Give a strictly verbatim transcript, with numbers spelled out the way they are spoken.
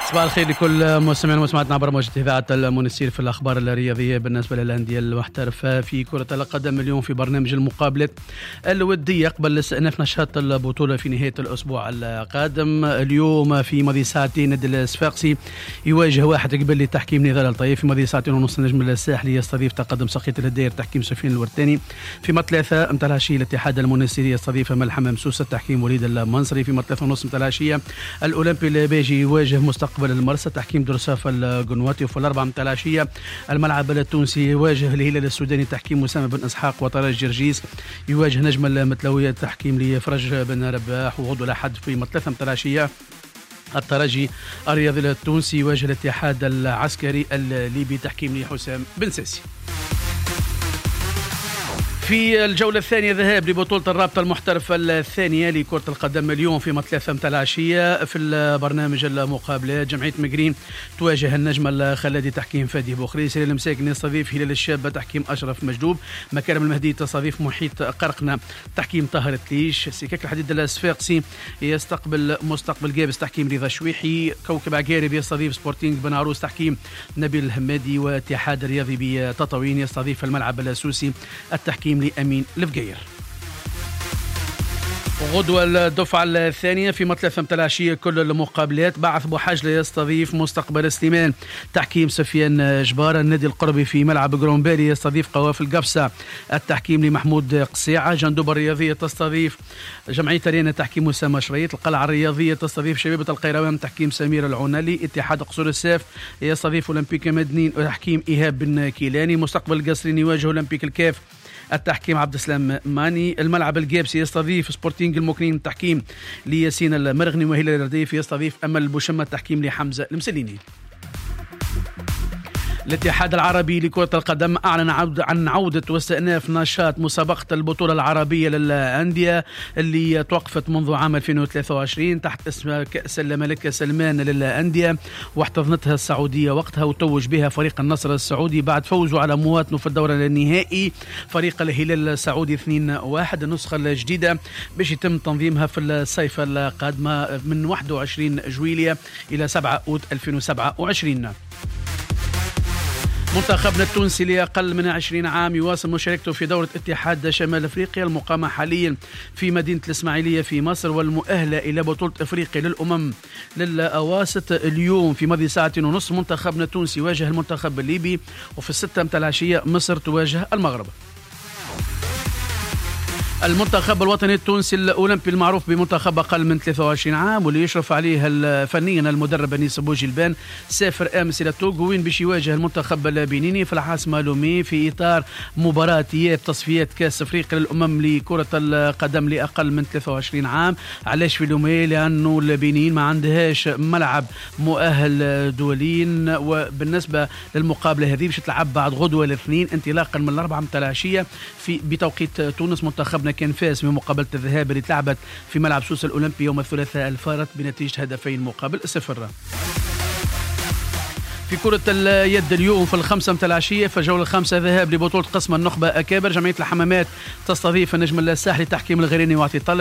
صباح الخير لكل مستمعين ومستمعاتنا عبر موجة إذاعة المنسير في الأخبار الرياضية. بالنسبة للأندية المحترفة في كرة القدم اليوم في برنامج المقابلات الودية قبل استئناف نشاط البطولة في نهاية الأسبوع القادم. اليوم في ماضي ساعتين نادي الصفاقسي يواجه واحد قبل لتحكيم نضال الطيف. في ماضي ساعتين ونص النجم الساحلي يستضيف تقدم سقية الهداير تحكيم سفيان الورتاني. في متلاثة متى العشية الاتحاد المنسيري يستضيف ملحمة ممسوسة تحكيم وليد المنصري. في متلاثة ونص متى العشية الأولمبي الباجي يواجه مستقبل المرسى تحكيم درساف القنواتي. وفي الأربعة متى العشية الملعب التونسي يواجه الهلال السوداني تحكيم أسامة بن إسحاق. وطرج جرجيس يواجه نجم المتلوية تحكيم لفرج بن رباح. وغدو الأحد في متلاثة متى العشية الترجي الرياضي التونسي يواجه الاتحاد العسكري الليبي تحكيم لحسام بن ساسي. في الجولة الثانية ذهاب لبطولة الرابطة المحترفة الثانية لكرة القدم اليوم في متلاثة متى العشية في البرنامج المقابلات جمعية مقرين تواجه النجم الخلادي تحكيم فادي بوخري. سليل المساكن يستضيف هلال الشابة تحكيم أشرف مجدوب. مكارم المهدي تستضيف محيط قرقنة تحكيم طاهر التليش. سكاك الحديد الصفاقسي يستقبل مستقبل جابس تحكيم رضا شويحي. كوكب عقارب يستضيف سبورتينغ بن عروس تحكيم نبيل الهمادي. واتحاد الرياضي بتطاوين يستضيف الملعب السوسي التحكيم لأمين الفقير. غدوة الدفعة الثانية في متلاثة متى العشية كل المقابلات. بعث بوحجلة يستضيف مستقبل سليمان تحكيم سفيان جبارة. النادي القربي في ملعب قرومبالي يستضيف قوافل قبسة التحكيم لمحمود قصيعة. جندوب الرياضية تستضيف جمعية رينا تحكيم أسامة شريط. القلعة الرياضية تستضيف شبيبة القيروان تحكيم سمير العنالي. اتحاد قصور الساف يستضيف أولمبيك مدنين تحكيم إيهاب بن كيلاني. مستقبل القصرين يواجه أولمبيك الكاف التحكيم عبد السلام ماني. الملعب الجابسي يستضيف سبورتينغ المكرين التحكيم لياسين المرغني. وهلال الرديف يستضيف أمل البوشمة التحكيم لحمزة المسليني. الاتحاد العربي لكرة القدم أعلن عن عودة واستئناف نشاط مسابقة البطولة العربية للأندية اللي توقفت منذ عام ألفين وثلاثة وعشرين تحت اسم كأس الملك سلمان للأندية، واحتضنتها السعودية وقتها وتوج بها فريق النصر السعودي بعد فوزه على مواطنه في الدورة النهائي فريق الهلال السعودي اثنين واحد. النسخة الجديدة باش يتم تنظيمها في الصيف القادمة من واحد وعشرين جويلية إلى سبعة أوت ألفين وسبعة وعشرين. منتخبنا التونسي لأقل من عشرين عام يواصل مشاركته في دورة اتحاد شمال أفريقيا المقامة حاليا في مدينة الإسماعيلية في مصر والمؤهلة إلى بطولة أفريقيا للأمم للأواسط. اليوم في ماضي ساعتين ونصف منتخبنا التونسي يواجه المنتخب الليبي. وفي الستة متى العشية مصر تواجه المغرب. المنتخب الوطني التونسي الأولمبي المعروف بمنتخب أقل من ثلاثة وعشرين عام واللي يشرف عليه فنيا المدرب أنيس بوجلبان سافر أمس إلى توغو وين باش يواجه المنتخب البنيني في العاصمة لومي في إطار مباراة إياب تصفيات كأس أفريقيا للأمم لكرة القدم لأقل من ثلاثة وعشرين عام. علاش في لومي؟ لأنه البنين ما عندهاش ملعب مؤهل دوليا. وبالنسبة للمقابلة هذه باش تلعب بعد غدوة الاثنين انطلاقا من الأربعة متى العشية في بتوقيت تونس. منتخب كان فاز بمقابلة الذهاب اللي تلعبت في ملعب سوس الأولمبي يوم الثلاثاء الفارط بنتيجة هدفين مقابل صفر. في كرة اليد اليوم في الخمسة متى العشية في الجولة الخامسة ذهاب لبطولة قسم النخبة أكابر. جمعية الحمامات تستضيف النجم الساحلي تحكيم الغريني وعطي